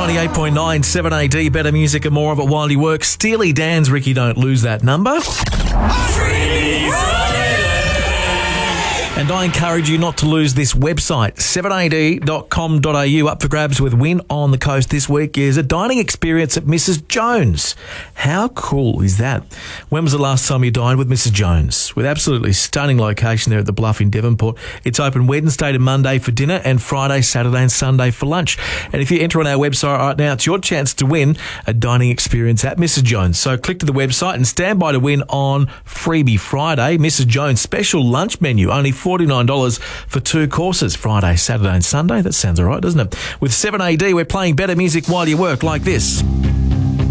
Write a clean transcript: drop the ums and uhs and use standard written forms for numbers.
98.9 7AD, better music and more of it while you work. Steely Dan's Ricky, don't lose that number. And I encourage you not to lose this website, 7ad.com.au. Up for grabs with Win on the Coast this week is a dining experience at Mrs. Jones. How cool is that? When was the last time you dined with Mrs. Jones? With absolutely stunning location there at the Bluff in Devonport. It's open Wednesday to Monday for dinner and Friday, Saturday and Sunday for lunch. And if you enter on our website right now, it's your chance to win a dining experience at Mrs. Jones. So click to the website and stand by to win on Freebie Friday. Mrs. Jones special lunch menu, only $49 for 2 courses, Friday, Saturday and Sunday. That sounds all right, doesn't it? With 7AD, we're playing better music while you work like this.